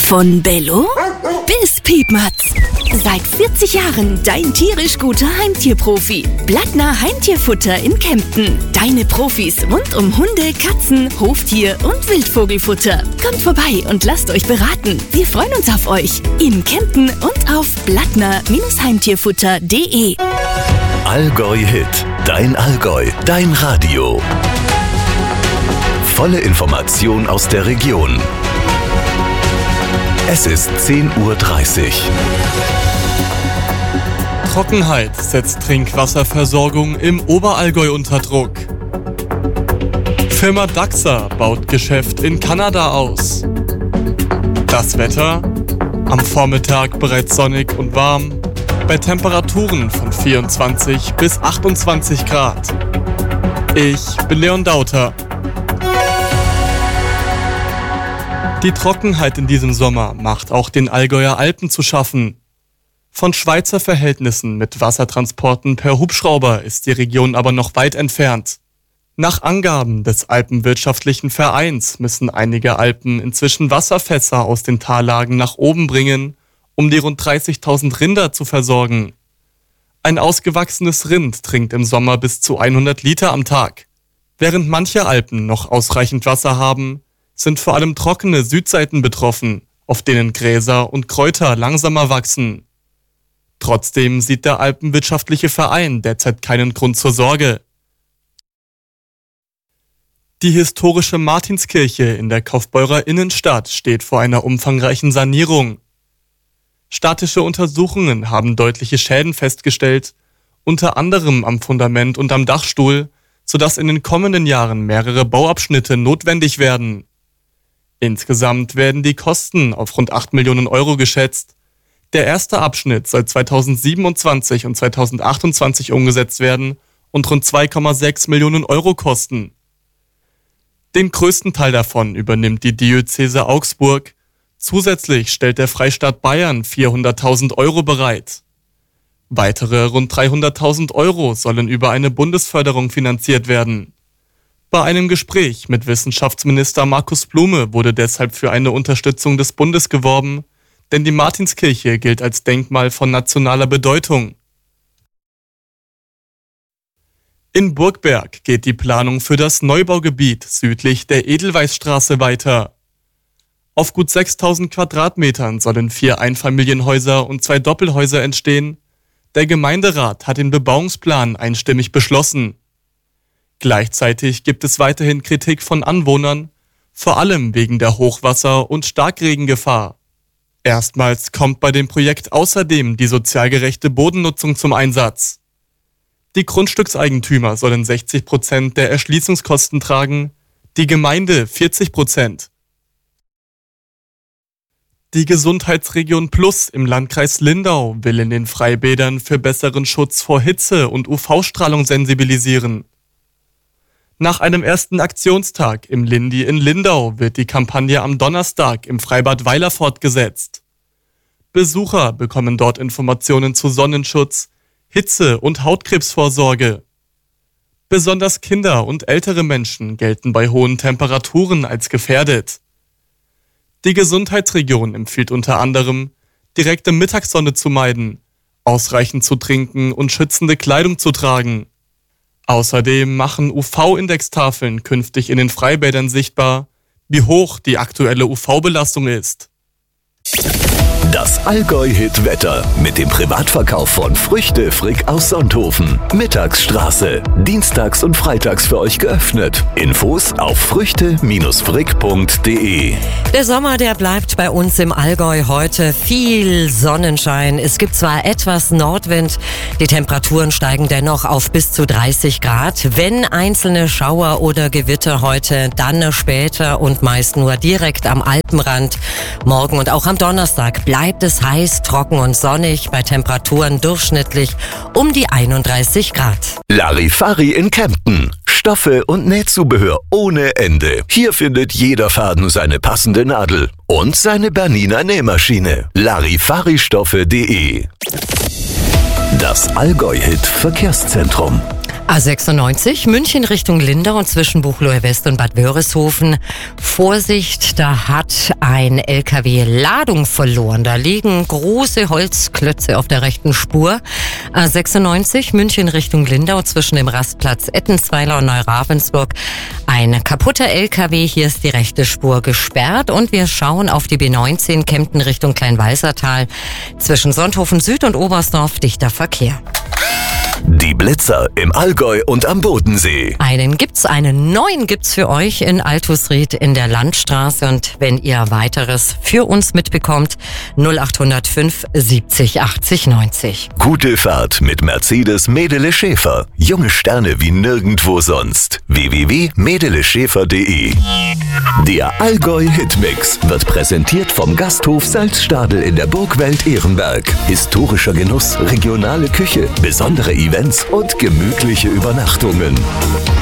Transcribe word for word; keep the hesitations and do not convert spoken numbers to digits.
Von Bello bis Piepmatz. Seit vierzig Jahren dein tierisch guter Heimtierprofi. Blattner Heimtierfutter in Kempten. Deine Profis rund um Hunde, Katzen, Hoftier und Wildvogelfutter. Kommt vorbei und lasst euch beraten. Wir freuen uns auf euch. In Kempten und auf blattner Heimtierfutter punkt de. Allgäu Hit. Dein Allgäu. Dein Radio. Volle Information aus der Region. Es ist zehn Uhr dreißig. Trockenheit setzt Trinkwasserversorgung im Oberallgäu unter Druck. Firma Daxa baut Geschäft in Kanada aus. Das Wetter? Am Vormittag bereits sonnig und warm, bei Temperaturen von vierundzwanzig bis achtundzwanzig Grad. Ich bin Leon Dauter. Die Trockenheit in diesem Sommer macht auch den Allgäuer Alpen zu schaffen. Von Schweizer Verhältnissen mit Wassertransporten per Hubschrauber ist die Region aber noch weit entfernt. Nach Angaben des Alpenwirtschaftlichen Vereins müssen einige Alpen inzwischen Wasserfässer aus den Tallagen nach oben bringen, um die rund dreißigtausend Rinder zu versorgen. Ein ausgewachsenes Rind trinkt im Sommer bis zu hundert Liter am Tag. Während manche Alpen noch ausreichend Wasser haben, sind vor allem trockene Südseiten betroffen, auf denen Gräser und Kräuter langsamer wachsen. Trotzdem sieht der Alpenwirtschaftliche Verein derzeit keinen Grund zur Sorge. Die historische Martinskirche in der Kaufbeurer Innenstadt steht vor einer umfangreichen Sanierung. Statische Untersuchungen haben deutliche Schäden festgestellt, unter anderem am Fundament und am Dachstuhl, sodass in den kommenden Jahren mehrere Bauabschnitte notwendig werden. Insgesamt werden die Kosten auf rund acht Millionen Euro geschätzt. Der erste Abschnitt soll zweitausendsiebenundzwanzig und zweitausendachtundzwanzig umgesetzt werden und rund zwei Komma sechs Millionen Euro kosten. Den größten Teil davon übernimmt die Diözese Augsburg. Zusätzlich stellt der Freistaat Bayern vierhunderttausend Euro bereit. Weitere rund dreihunderttausend Euro sollen über eine Bundesförderung finanziert werden. Bei einem Gespräch mit Wissenschaftsminister Markus Blume wurde deshalb für eine Unterstützung des Bundes geworben, denn die Martinskirche gilt als Denkmal von nationaler Bedeutung. In Burgberg geht die Planung für das Neubaugebiet südlich der Edelweißstraße weiter. Auf gut sechstausend Quadratmetern sollen vier Einfamilienhäuser und zwei Doppelhäuser entstehen. Der Gemeinderat hat den Bebauungsplan einstimmig beschlossen. Gleichzeitig gibt es weiterhin Kritik von Anwohnern, vor allem wegen der Hochwasser- und Starkregengefahr. Erstmals kommt bei dem Projekt außerdem die sozial gerechte Bodennutzung zum Einsatz. Die Grundstückseigentümer sollen sechzig Prozent der Erschließungskosten tragen, die Gemeinde vierzig Prozent. Die Gesundheitsregion Plus im Landkreis Lindau will in den Freibädern für besseren Schutz vor Hitze und U V-Strahlung sensibilisieren. Nach einem ersten Aktionstag im Lindi in Lindau wird die Kampagne am Donnerstag im Freibad Weiler fortgesetzt. Besucher bekommen dort Informationen zu Sonnenschutz, Hitze- und Hautkrebsvorsorge. Besonders Kinder und ältere Menschen gelten bei hohen Temperaturen als gefährdet. Die Gesundheitsregion empfiehlt unter anderem, direkte Mittagssonne zu meiden, ausreichend zu trinken und schützende Kleidung zu tragen. Außerdem machen U V-Indextafeln künftig in den Freibädern sichtbar, wie hoch die aktuelle U V-Belastung ist. Das Allgäu-Hit-Wetter mit dem Privatverkauf von Früchte Frick aus Sonthofen. Mittagsstraße. Dienstags und freitags für euch geöffnet. Infos auf früchte frick punkt de. Der Sommer, der bleibt bei uns im Allgäu heute. Viel Sonnenschein. Es gibt zwar etwas Nordwind, die Temperaturen steigen dennoch auf bis zu dreißig Grad. Wenn einzelne Schauer oder Gewitter heute, dann später und meist nur direkt am Alpenrand. Morgen und auch am Donnerstag bleibt es heiß, trocken und sonnig, bei Temperaturen durchschnittlich um die einunddreißig Grad. Larifari in Kempten. Stoffe und Nähzubehör ohne Ende. Hier findet jeder Faden seine passende Nadel und seine Bernina Nähmaschine. Larifaristoffe punkt de. Das Allgäu-Hit Verkehrszentrum. A sechsundneunzig, München Richtung Lindau und zwischen Buchloe West und Bad Wörishofen. Vorsicht, da hat ein L K W Ladung verloren. Da liegen große Holzklötze auf der rechten Spur. A sechsundneunzig, München Richtung Lindau zwischen dem Rastplatz Ettensweiler und Neuravensburg. Ein kaputter L K W, hier ist die rechte Spur gesperrt. Und wir schauen auf die B neunzehn, Kempten Richtung Kleinwalsertal. Zwischen Sonthofen Süd und Oberstdorf dichter Verkehr. Die Blitzer im Allgäu und am Bodensee. Einen gibt's, einen neuen gibt's für euch in Altusried in der Landstraße. Und wenn ihr weiteres für uns mitbekommt, null acht null fünf siebzig achtzig neunzig. Gute Fahrt mit Mercedes Medele Schäfer. Junge Sterne wie nirgendwo sonst. w w w punkt medele schäfer punkt de. Der Allgäu Hitmix wird präsentiert vom Gasthof Salzstadel in der Burgwelt Ehrenberg. Historischer Genuss, regionale Küche, besondere Events und gemütliche Übernachtungen.